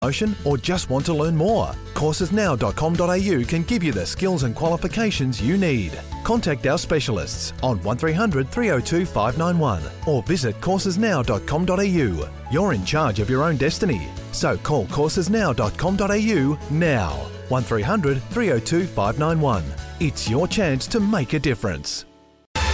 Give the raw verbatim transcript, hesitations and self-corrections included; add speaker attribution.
Speaker 1: promotion or just want to learn more? courses now dot com dot a u can give you the skills and qualifications you need. Contact our specialists on one three hundred, three oh two, five nine one or visit courses now dot com dot a u. You're in charge of your own destiny, so call courses now dot com dot a u now. one three hundred, three oh two, five nine one. It's your chance to make a difference.